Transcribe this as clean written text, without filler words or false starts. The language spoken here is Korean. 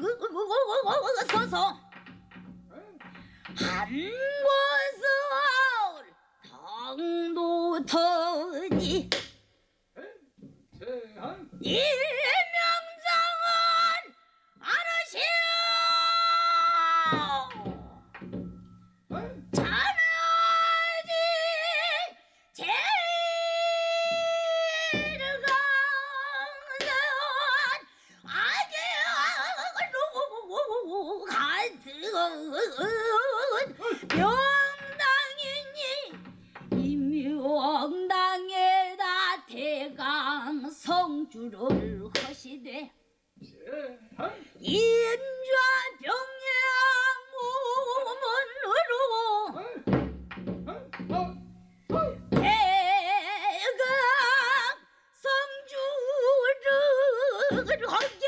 서서 한 곳을 당도터니 일명장은 아르시오 자나지 제일 강한 아주 명당이니 이 명당에다 대강성주를 하시되 인좌 병양무문으로 대강성주를 하시되